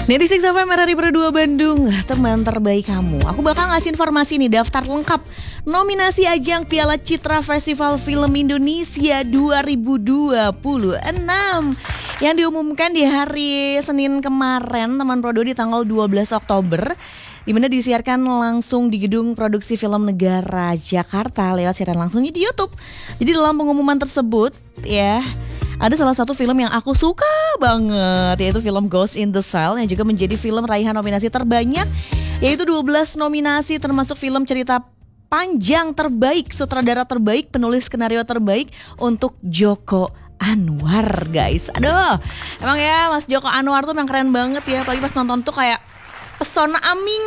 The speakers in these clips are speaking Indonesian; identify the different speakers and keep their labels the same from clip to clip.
Speaker 1: 96 FM RRI Pro 2 Bandung, teman terbaik kamu. Aku bakal ngasih informasi nih, daftar lengkap nominasi ajang Piala Citra Festival Film Indonesia 2026 yang diumumkan di hari Senin kemarin, teman Pro 2, di tanggal 12 Oktober, di mana disiarkan langsung di Gedung Produksi Film Negara Jakarta lewat siaran langsungnya di YouTube. Jadi dalam pengumuman tersebut ya, ada salah satu film yang aku suka banget, yaitu film Ghost in the Shell, yang juga menjadi film raihan nominasi terbanyak, yaitu 12 nominasi termasuk film cerita panjang terbaik, sutradara terbaik, penulis skenario terbaik untuk Joko Anwar, guys. Aduh, emang ya Mas Joko Anwar tuh emang keren banget ya. Apalagi pas nonton tuh kayak pesona Aming,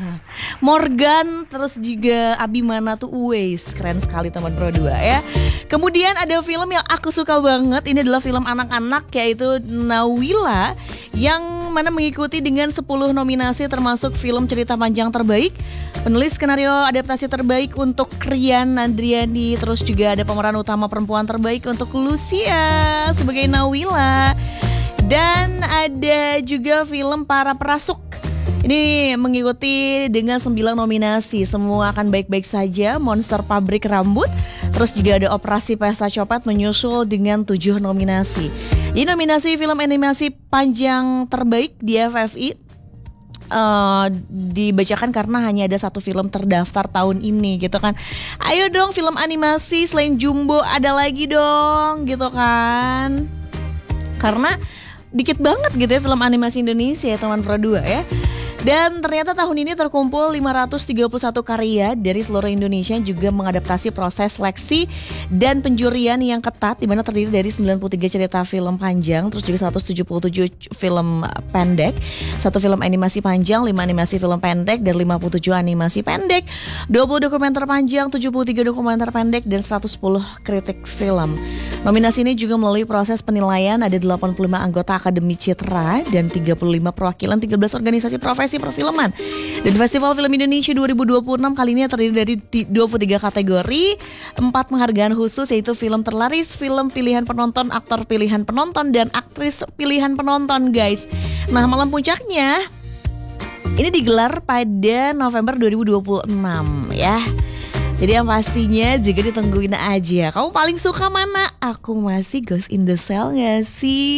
Speaker 1: Morgan, terus juga Abimana tuh Uwais. Keren sekali teman Pro 2 ya. Kemudian ada film yang aku suka banget. Ini adalah film anak-anak, yaitu Nawila, yang mana mengikuti dengan 10 nominasi termasuk film cerita panjang terbaik, penulis skenario adaptasi terbaik untuk Rian Andriani, terus juga ada pemeran utama perempuan terbaik untuk Lucia sebagai Nawila. Dan ada juga film Para Perasuk. Ini mengikuti dengan 9 nominasi. Semua akan baik-baik saja, Monster Pabrik Rambut. Terus juga ada Operasi Pesta Copet menyusul dengan 7 nominasi. Jadi nominasi film animasi panjang terbaik di FFI dibacakan karena hanya ada satu film terdaftar tahun ini gitu kan. Ayo dong film animasi selain Jumbo ada lagi dong gitu kan. Karena dikit banget gitu ya film animasi Indonesia ya teman Pro 2 ya. Dan ternyata tahun ini terkumpul 531 karya dari seluruh Indonesia yang juga mengadaptasi proses seleksi dan penjurian yang ketat, di mana terdiri dari 93 cerita film panjang, terus juga 177 film pendek, 1 film animasi panjang, 5 animasi film pendek, dan 57 animasi pendek, 20 dokumenter panjang, 73 dokumenter pendek, dan 110 kritik film. Nominasi ini juga melalui proses penilaian, ada 85 anggota Akademi Citra dan 35 perwakilan 13 organisasi profesi perfilman. Dan Festival Film Indonesia 2026 kali ini terdiri dari 23 kategori, 4 penghargaan khusus, yaitu film terlaris, film pilihan penonton, aktor pilihan penonton, dan aktris pilihan penonton, guys. Nah, malam puncaknya ini digelar pada November 2026 ya. Jadi yang pastinya juga ditungguin aja. Kamu paling suka mana? Aku masih Ghost in the Shell gak sih?